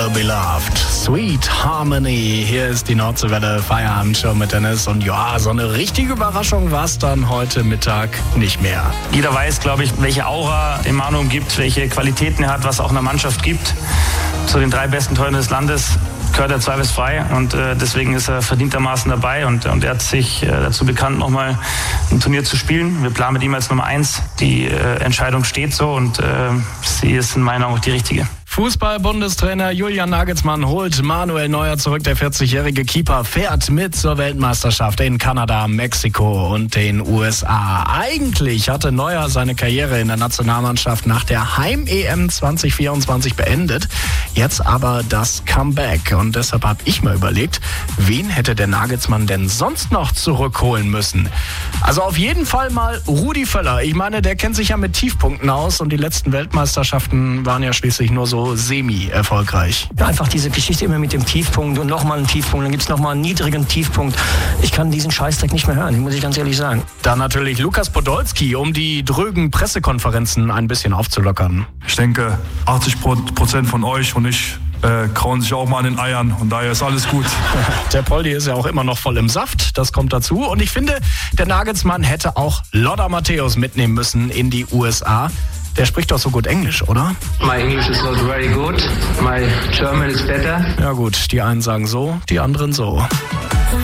Well Beloved, Sweet Harmony. Hier ist die Nordseewelle Feierabendshow mit Dennis. Und ja, so eine richtige Überraschung war es dann heute Mittag nicht mehr. Jeder weiß, glaube ich, welche Aura den Manu umgibt, welche Qualitäten er hat, was auch einer Mannschaft gibt. Zu den 3 besten Torhütern des Landes gehört er zweifelsfrei und deswegen ist er verdientermaßen dabei und er hat sich dazu bekannt, nochmal ein Turnier zu spielen. Wir planen mit ihm als Nummer 1. Die Entscheidung steht so und sie ist in meiner Augen auch die richtige. Fußball-Bundestrainer Julian Nagelsmann holt Manuel Neuer zurück. Der 40-jährige Keeper fährt mit zur Weltmeisterschaft in Kanada, Mexiko und den USA. Eigentlich hatte Neuer seine Karriere in der Nationalmannschaft nach der Heim-EM 2024 beendet. Jetzt aber das Comeback. Und deshalb habe ich mal überlegt, wen hätte der Nagelsmann denn sonst noch zurückholen müssen? Also auf jeden Fall mal Rudi Völler. Ich meine, der kennt sich ja mit Tiefpunkten aus und die letzten Weltmeisterschaften waren ja schließlich nur so semi-erfolgreich. Einfach diese Geschichte immer mit dem Tiefpunkt und nochmal einen Tiefpunkt, dann gibt es nochmal einen niedrigen Tiefpunkt. Ich kann diesen Scheißdreck nicht mehr hören, muss ich ganz ehrlich sagen. Dann natürlich Lukas Podolski, um die drögen Pressekonferenzen ein bisschen aufzulockern. Ich denke, 80% von euch und ich krauen sich auch mal an den Eiern und daher ist alles gut. Der Poldi ist ja auch immer noch voll im Saft, das kommt dazu. Und ich finde, der Nagelsmann hätte auch Lothar Matthäus mitnehmen müssen in die USA. Der spricht doch so gut Englisch, oder? My English is not very good. My German is better. Ja gut, die einen sagen so, die anderen so.